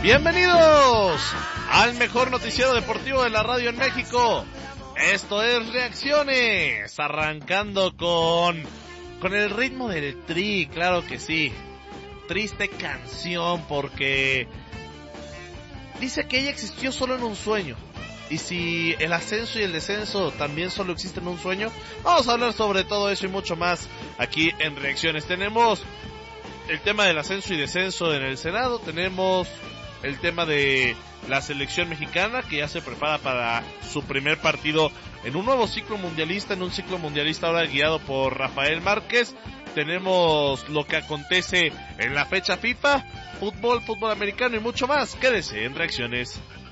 Bienvenidos al mejor noticiero deportivo de la radio en México. Esto es Reacciones, arrancando con el ritmo del Tri, claro que sí. Triste canción porque dice que ella existió solo en un sueño. Y si el ascenso y el descenso también solo existen en un sueño, vamos a hablar sobre todo eso y mucho más aquí en Reacciones. Tenemos el tema del ascenso y descenso en el Senado, tenemos el tema de la selección mexicana que ya se prepara para su primer partido en un nuevo ciclo mundialista, en un ciclo mundialista ahora guiado por Rafael Márquez. Tenemos lo que acontece en la fecha FIFA, fútbol americano y mucho más. Quédese en Reacciones.